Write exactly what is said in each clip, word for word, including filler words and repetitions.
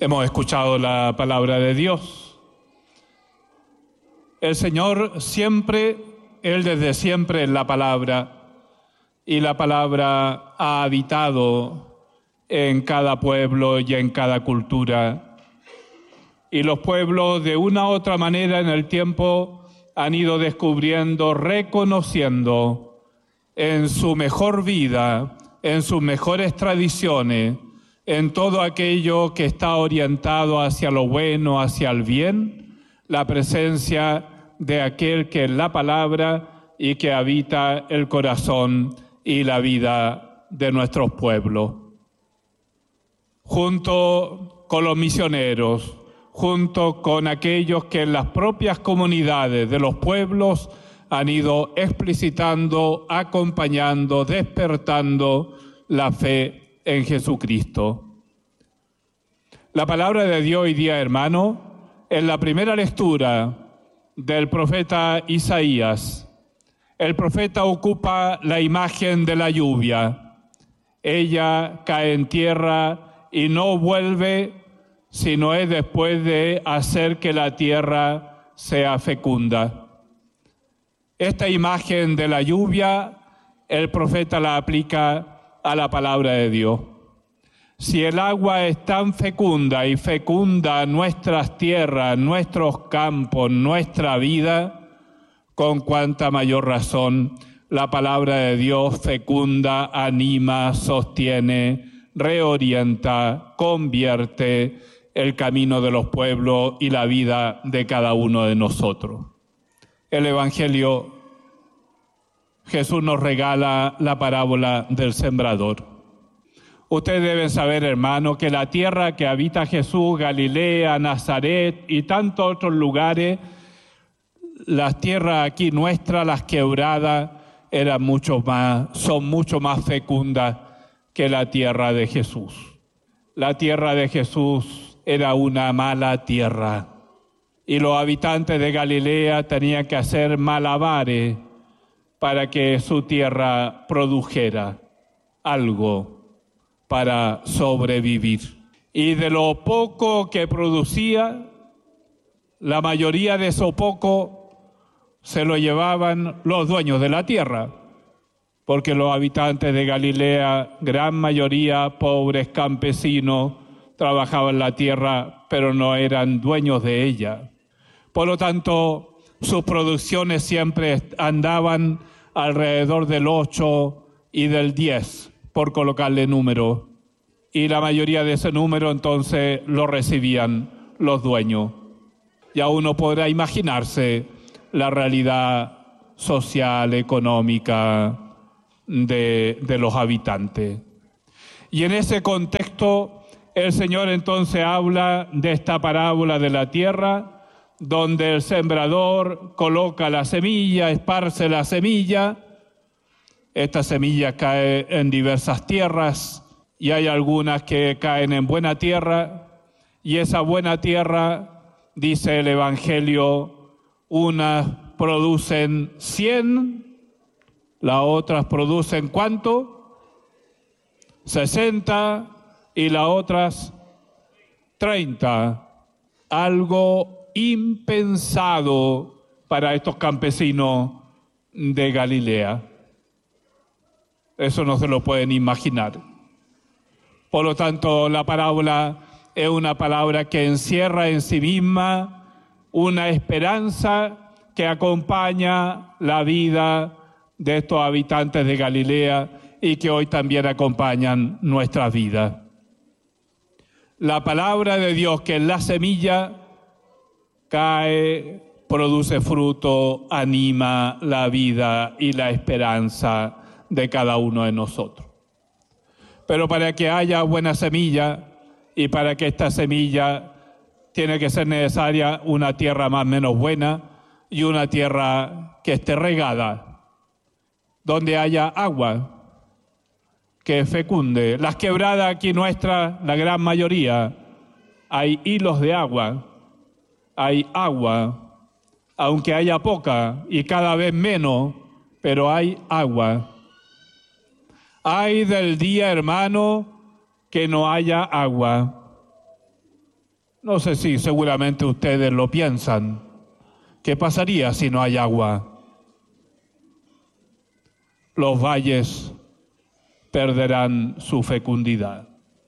Hemos escuchado la palabra de Dios. El Señor siempre, Él desde siempre es la palabra, y la palabra ha habitado en cada pueblo y en cada cultura. Y los pueblos, de una u otra manera, en el tiempo, han ido descubriendo, reconociendo en su mejor vida, en sus mejores tradiciones, en todo aquello que está orientado hacia lo bueno, hacia el bien, la presencia de aquel que es la palabra y que habita el corazón y la vida de nuestros pueblos. Junto con los misioneros, junto con aquellos que en las propias comunidades de los pueblos han ido explicitando, acompañando, despertando la fe en Jesucristo. La palabra de Dios hoy día, hermano, en la primera lectura del profeta Isaías, el profeta ocupa la imagen de la lluvia. Ella cae en tierra y no vuelve, sino es después de hacer que la tierra sea fecunda. Esta imagen de la lluvia, el profeta la aplica a la palabra de Dios. Si el agua es tan fecunda y fecunda nuestras tierras, nuestros campos, nuestra vida, con cuánta mayor razón la palabra de Dios fecunda, anima, sostiene, reorienta, convierte el camino de los pueblos y la vida de cada uno de nosotros. El Evangelio, Jesús nos regala la parábola del sembrador. Ustedes deben saber, hermano, que la tierra que habita Jesús, Galilea, Nazaret y tantos otros lugares, las tierras aquí nuestras, las quebradas, eran mucho más, son mucho más fecundas que la tierra de Jesús. La tierra de Jesús era una mala tierra y los habitantes de Galilea tenían que hacer malabares para que su tierra produjera algo para sobrevivir. Y de lo poco que producía, la mayoría de eso poco se lo llevaban los dueños de la tierra, porque los habitantes de Galilea, gran mayoría pobres campesinos, trabajaban la tierra, pero no eran dueños de ella. Por lo tanto, sus producciones siempre andaban alrededor del ocho y del diez, por colocarle número. Y la mayoría de ese número entonces lo recibían los dueños. Ya uno podrá imaginarse la realidad social, económica de, de los habitantes. Y en ese contexto, el Señor entonces habla de esta parábola de la tierra, donde el sembrador coloca la semilla, esparce la semilla. Esta semilla cae en diversas tierras y hay algunas que caen en buena tierra, y esa buena tierra, dice el Evangelio, unas producen cien, las otras producen ¿cuánto? sesenta y las otras treinta. Algo impensado para estos campesinos de Galilea. Eso no se lo pueden imaginar. Por lo tanto, la parábola es una palabra que encierra en sí misma una esperanza que acompaña la vida de estos habitantes de Galilea y que hoy también acompañan nuestra vida. La palabra de Dios, que es la semilla, cae, produce fruto, anima la vida y la esperanza de cada uno de nosotros. Pero para que haya buena semilla y para que esta semilla tiene que ser necesaria una tierra más o menos buena y una tierra que esté regada, donde haya agua, que fecunde. Las quebradas aquí nuestras, la gran mayoría, hay hilos de agua, hay agua, aunque haya poca y cada vez menos, pero hay agua. Ay del día, hermano, que no haya agua. No sé si seguramente ustedes lo piensan. ¿Qué pasaría si no hay agua? Los valles perderán su fecundidad.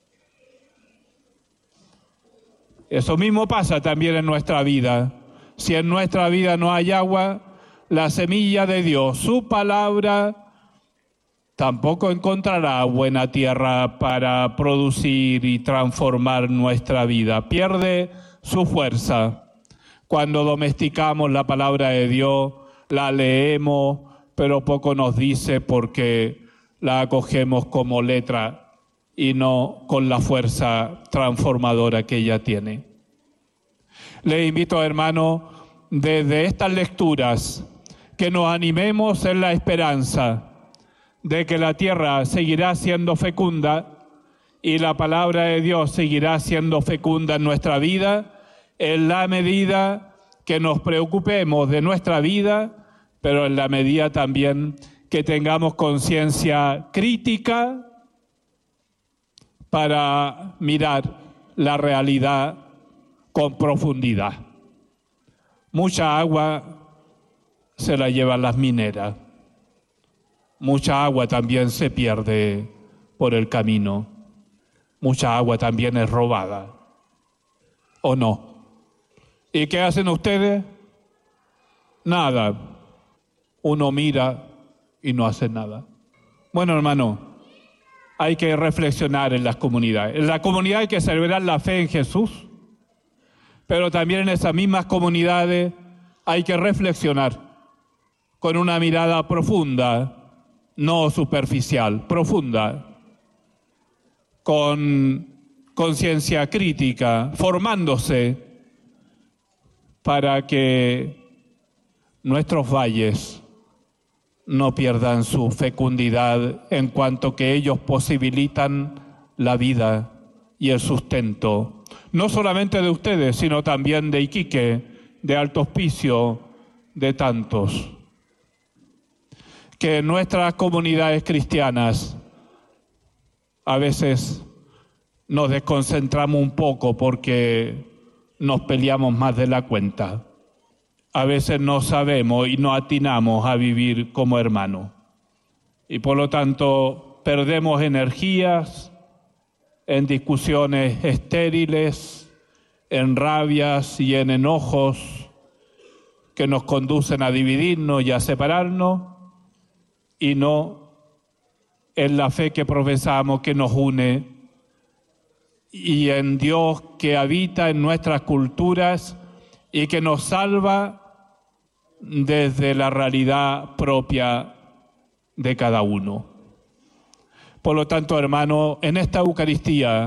Eso mismo pasa también en nuestra vida. Si en nuestra vida no hay agua, la semilla de Dios, su palabra, tampoco encontrará buena tierra para producir y transformar nuestra vida. Pierde su fuerza. Cuando domesticamos la palabra de Dios, la leemos, pero poco nos dice porque la acogemos como letra y no con la fuerza transformadora que ella tiene. Le invito, hermano, desde estas lecturas, que nos animemos en la esperanza de que la tierra seguirá siendo fecunda y la palabra de Dios seguirá siendo fecunda en nuestra vida, en la medida que nos preocupemos de nuestra vida, pero en la medida también que tengamos conciencia crítica para mirar la realidad con profundidad. Mucha agua se la llevan las mineras. Mucha agua también se pierde por el camino. Mucha agua también es robada. ¿O no? ¿Y qué hacen ustedes? Nada. Uno mira y no hace nada. Bueno, hermano, hay que reflexionar en las comunidades. En la comunidad hay que celebrar la fe en Jesús, pero también en esas mismas comunidades hay que reflexionar con una mirada profunda, no superficial, profunda, con conciencia crítica, formándose para que nuestros valles no pierdan su fecundidad en cuanto que ellos posibilitan la vida y el sustento, no solamente de ustedes, sino también de Iquique, de Alto Hospicio, de tantos. Que en nuestras comunidades cristianas a veces nos desconcentramos un poco porque nos peleamos más de la cuenta. A veces no sabemos y no atinamos a vivir como hermanos. Y por lo tanto perdemos energías en discusiones estériles, en rabias y en enojos que nos conducen a dividirnos y a separarnos, y no en la fe que profesamos, que nos une, y en Dios que habita en nuestras culturas y que nos salva desde la realidad propia de cada uno. Por lo tanto, hermano, en esta Eucaristía